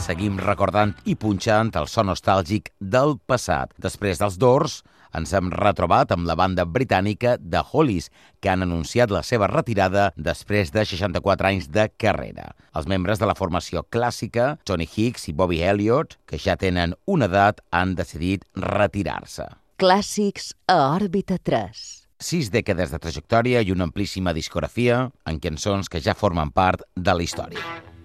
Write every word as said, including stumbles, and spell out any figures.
seguim recordant i punxant el so nostàlgic del passat. Després dels Doors, ens hem retrobat amb la banda britànica The Hollies, que han anunciat la seva retirada després de seixanta-quatre anys de carrera. Els membres de la formació clàssica, Tony Hicks i Bobby Elliott, que ja tenen una edat, han decidit retirar-se. Clàssics a Òrbita tres. Sis dècades de trajectòria i una amplíssima discografia en cançons que ja formen part de la història.